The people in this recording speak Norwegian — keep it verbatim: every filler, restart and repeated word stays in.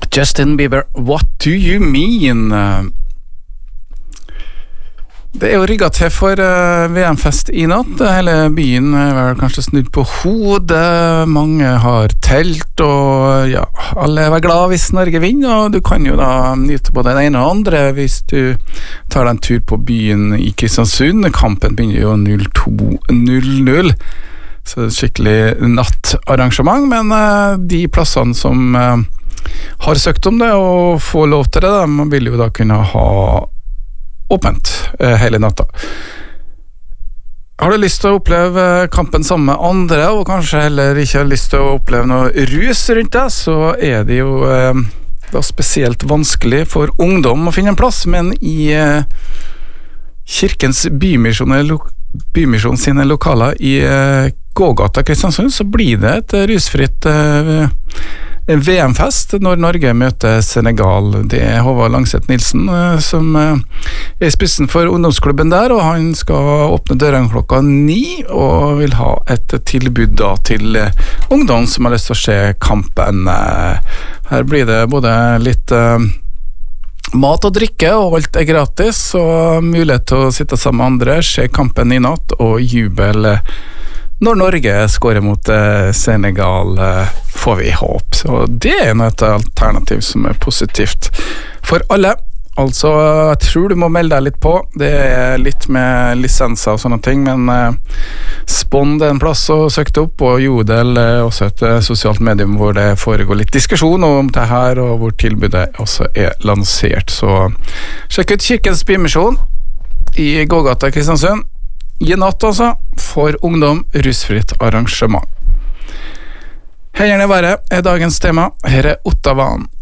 Justin Bieber, What Do You Mean? Det er jo rigget til for V M-fest i natt. Hele byen er vel kanskje snudd på hodet. Mange har telt, og ja, alle er vel glad hvis Norge vinner, og du kan jo da nyte både det ene og andre hvis du tar deg en tur på byen i Kristiansund. Kampen begynner jo null to null null, så det er et skikkelig nattarrangement, men de plassene som har søkt om det og får lov til det, de vil jo da kunne ha åpent eh, hele natta. Har du lyst til å oppleve kampen sammen med andre, og kanskje heller ikke har lyst til å oppleve noe rus rundt deg, så er det jo eh, da spesielt vanskelig for ungdom å finne en plass, men i eh, Kirkens Bymisjon, Bymisjon sine lokaler i eh, Gågata Kristiansund, så blir det et rusfritt eh, V M-fest når Norge møter Senegal. Det er Håvard Langseth Nilsen som er i spissen for ungdomsklubben der, og han skal åpne dørene klokka ni og vil ha et tilbud da til ungdom som har lyst til å se kampen. Her blir det både litt uh, mat og drikke, og alt er gratis, og mulighet til å sitte sammen med andre, se kampen i natt og jubel når Norge skårer mot eh, Senegal, eh, får vi håp. Så det er et alternativ som er positivt for alle. Altså, jeg tror du må melde deg litt på. Det er litt med lisenser og sånne ting, men eh, Spond er en plass å søke opp, og Jodel er også et sosialt medium hvor det foregår litt diskusjon om det her, og hvor tilbudet også er lansert. Så sjekk ut Kirkens Bymisjon i Gågata Kristiansund. I natt altså, for ungdom, rusfritt arrangement. Heierne være er dagens tema. Her er Ottavan.